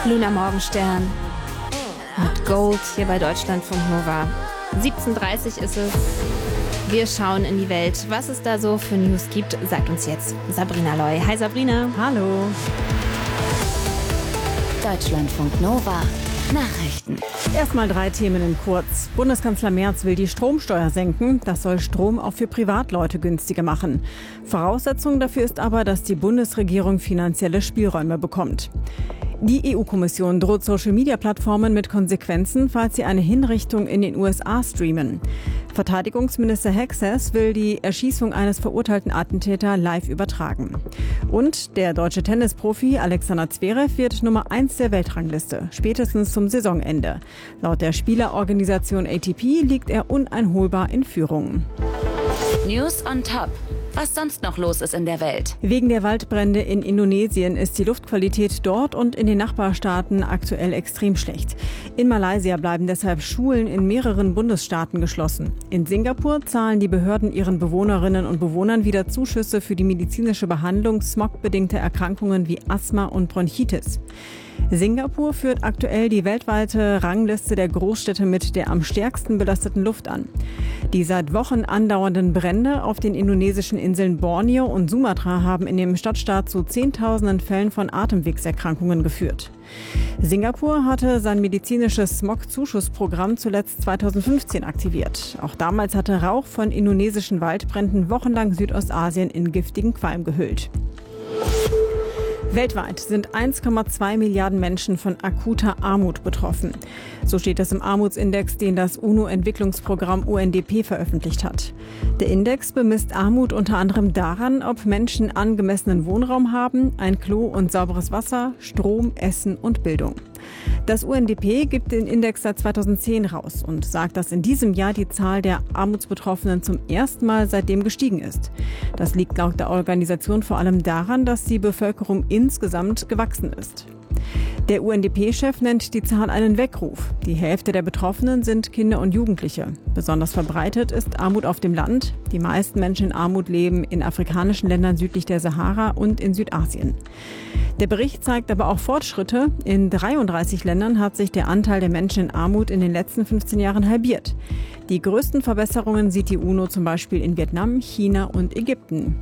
Luna Morgenstern mit Gold hier bei Deutschlandfunk Nova. 17:30 ist es. Wir schauen in die Welt. Was es da so für News gibt, sagt uns jetzt Sabrina Loy. Hi Sabrina. Hallo. Deutschlandfunk Nova. Nachrichten. Erstmal 3 Themen in kurz. Bundeskanzler Merz will die Stromsteuer senken. Das soll Strom auch für Privatleute günstiger machen. Voraussetzung dafür ist aber, dass die Bundesregierung finanzielle Spielräume bekommt. Die EU-Kommission droht Social-Media-Plattformen mit Konsequenzen, falls sie eine Hinrichtung in den USA streamen. Verteidigungsminister Hexes will die Erschießung eines verurteilten Attentäters live übertragen. Und der deutsche Tennisprofi Alexander Zverev wird Nummer 1 der Weltrangliste, spätestens zum Saisonende. Laut der Spielerorganisation ATP liegt er uneinholbar in Führung. News on top. Was sonst noch los ist in der Welt. Wegen der Waldbrände in Indonesien ist die Luftqualität dort und in den Nachbarstaaten aktuell extrem schlecht. In Malaysia bleiben deshalb Schulen in mehreren Bundesstaaten geschlossen. In Singapur zahlen die Behörden ihren Bewohnerinnen und Bewohnern wieder Zuschüsse für die medizinische Behandlung smogbedingter Erkrankungen wie Asthma und Bronchitis. Singapur führt aktuell die weltweite Rangliste der Großstädte mit der am stärksten belasteten Luft an. Die seit Wochen andauernden Brände auf den indonesischen Inseln Borneo und Sumatra haben in dem Stadtstaat zu Zehntausenden Fällen von Atemwegserkrankungen geführt. Singapur hatte sein medizinisches Smog-Zuschussprogramm zuletzt 2015 aktiviert. Auch damals hatte Rauch von indonesischen Waldbränden wochenlang Südostasien in giftigen Qualm gehüllt. Weltweit sind 1,2 Milliarden Menschen von akuter Armut betroffen. So steht es im Armutsindex, den das UNO-Entwicklungsprogramm UNDP veröffentlicht hat. Der Index bemisst Armut unter anderem daran, ob Menschen angemessenen Wohnraum haben, ein Klo und sauberes Wasser, Strom, Essen und Bildung. Das UNDP gibt den Index seit 2010 raus und sagt, dass in diesem Jahr die Zahl der Armutsbetroffenen zum ersten Mal seitdem gestiegen ist. Das liegt laut der Organisation vor allem daran, dass die Bevölkerung insgesamt gewachsen ist. Der UNDP-Chef nennt die Zahl einen Weckruf. Die Hälfte der Betroffenen sind Kinder und Jugendliche. Besonders verbreitet ist Armut auf dem Land. Die meisten Menschen in Armut leben in afrikanischen Ländern südlich der Sahara und in Südasien. Der Bericht zeigt aber auch Fortschritte. In 33 Ländern hat sich der Anteil der Menschen in Armut in den letzten 15 Jahren halbiert. Die größten Verbesserungen sieht die UNO zum Beispiel in Vietnam, China und Ägypten.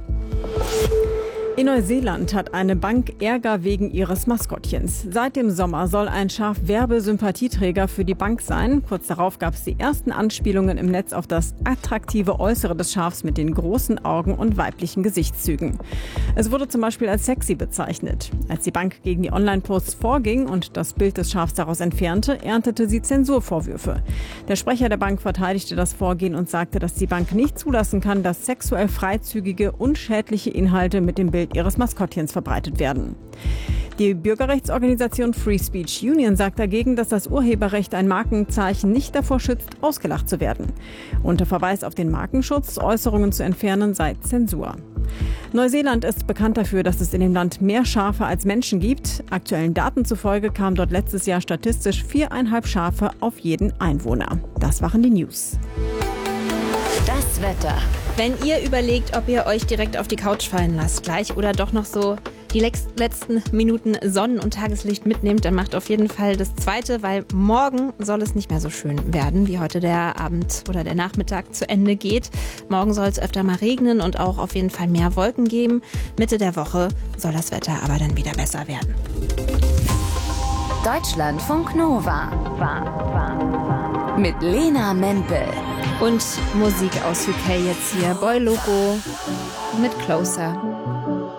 In Neuseeland hat eine Bank Ärger wegen ihres Maskottchens. Seit dem Sommer soll ein Schaf Werbesympathieträger für die Bank sein. Kurz darauf gab es die ersten Anspielungen im Netz auf das attraktive Äußere des Schafs mit den großen Augen und weiblichen Gesichtszügen. Es wurde zum Beispiel als sexy bezeichnet. Als die Bank gegen die Online-Posts vorging und das Bild des Schafs daraus entfernte, erntete sie Zensurvorwürfe. Der Sprecher der Bank verteidigte das Vorgehen und sagte, dass die Bank nicht zulassen kann, dass sexuell freizügige und schädliche Inhalte mit dem Bild ihres Maskottchens verbreitet werden. Die Bürgerrechtsorganisation Free Speech Union sagt dagegen, dass das Urheberrecht ein Markenzeichen nicht davor schützt, ausgelacht zu werden. Unter Verweis auf den Markenschutz, Äußerungen zu entfernen, sei Zensur. Neuseeland ist bekannt dafür, dass es in dem Land mehr Schafe als Menschen gibt. Aktuellen Daten zufolge kamen dort letztes Jahr statistisch 4,5 Schafe auf jeden Einwohner. Das waren die News. Das Wetter. Wenn ihr überlegt, ob ihr euch direkt auf die Couch fallen lasst gleich oder doch noch so die letzten Minuten Sonnen- und Tageslicht mitnehmt, dann macht auf jeden Fall das Zweite, weil morgen soll es nicht mehr so schön werden, wie heute der Abend oder der Nachmittag zu Ende geht. Morgen soll es öfter mal regnen und auch auf jeden Fall mehr Wolken geben. Mitte der Woche soll das Wetter aber dann wieder besser werden. Deutschlandfunk Nova. Mit Lena Mempel. Und Musik aus UK jetzt hier. Boy Loco mit Closer.